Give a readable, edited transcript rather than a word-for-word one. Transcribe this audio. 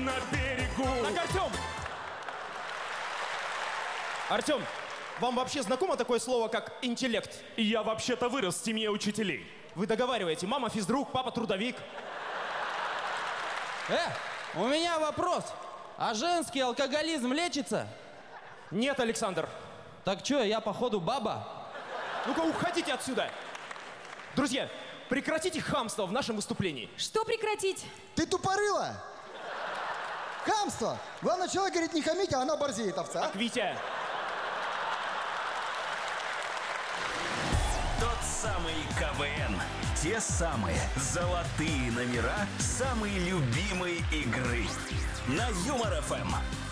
на берегу. Так, Артем, вам вообще знакомо такое слово, как интеллект? Я вообще-то вырос в семье учителей. Вы договариваете, мама физрук, папа трудовик. У меня вопрос. А женский алкоголизм лечится? Нет, Александр. Так что, я походу баба? Ну-ка, уходите отсюда. Друзья, прекратите хамство в нашем выступлении. Что прекратить? Ты тупорыла! Хамство! Главное, человек говорит не хамить, а она борзеет, овца. Так, Витя. Тот самый КВН. Те самые золотые номера самой любимой игры. На Юмор ФМ.